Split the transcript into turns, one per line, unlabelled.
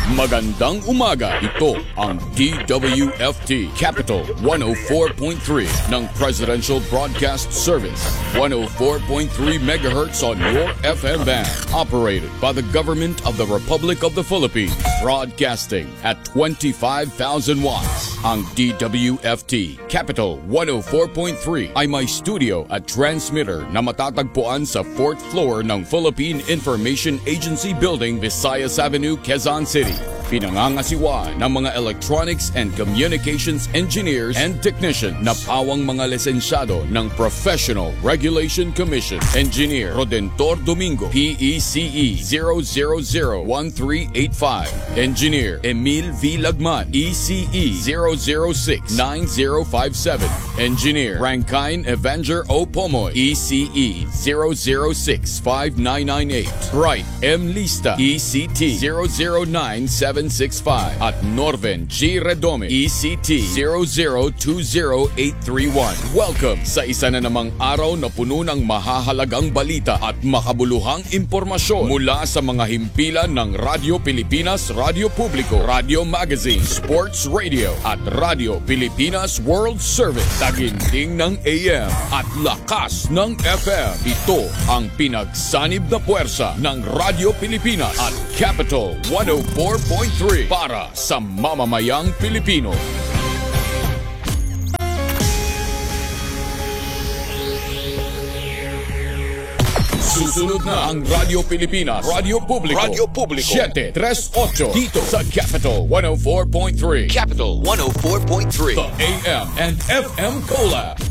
Magandang umaga, ito ang DWFT Capital 104.3 ng Presidential Broadcast Service. 104.3 MHz on your FM band. Operated by the Government of the Republic of the Philippines. Broadcasting at 25,000 watts. Ang DWFT Capital 104.3 ay may studio at transmitter na matatagpuan sa 4th floor ng Philippine Information Agency Building, Visayas Avenue, Quezon City. Pinangangasiwa ng mga electronics and communications engineers and technicians na pawang mga lisensyado ng Professional Regulation Commission. Engineer Rodentor Domingo, PECE 0001385. Engineer Emil V. Lagman, ECE 0069057. Engineer Rankine Evanger O. Pomoy, ECE 0065998. Wright M. Lista, ECT 009765 at Norven G. Redome, ECT 0020831. Welcome sa isa na namang araw na puno ng mahahalagang balita at makabuluhang impormasyon mula sa mga himpilan ng Radyo Pilipinas, Radyo Publiko, Radio Magazine, Sports Radio at Radyo Pilipinas World Service. Taginting ng AM at lakas ng FM. Ito ang pinagsanib na puwersa ng Radyo Pilipinas at Capital 104.3 para sa mamamayang Pilipino. Susunod na ang Radyo Pilipinas, Radyo Publiko, 738 dito sa Capital 104.3.
Capital 104.3.
The AM and FM Collab.